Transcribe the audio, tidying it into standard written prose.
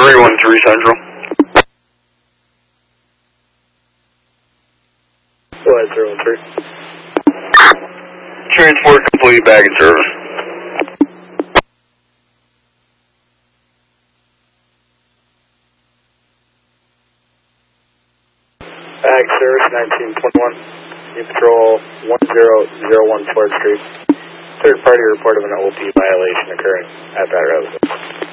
313 Central. Go ahead, 013. Transport complete, back in service. Bag service 1921. New Patrol 1001 4th Street. Third party report of an OP violation occurring at that residence.